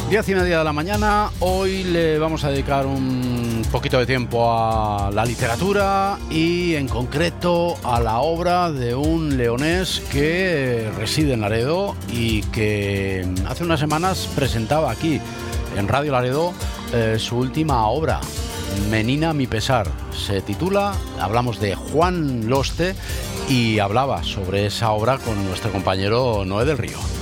10:30 de la mañana. Hoy le vamos a dedicar un poquito de tiempo a la literatura y en concreto a la obra de un leonés que reside en Laredo y que hace unas semanas presentaba aquí en Radio Laredo su última obra, Menina mi pesar. Se titula, hablamos de Juan Loste y hablaba sobre esa obra con nuestro compañero Noé del Río.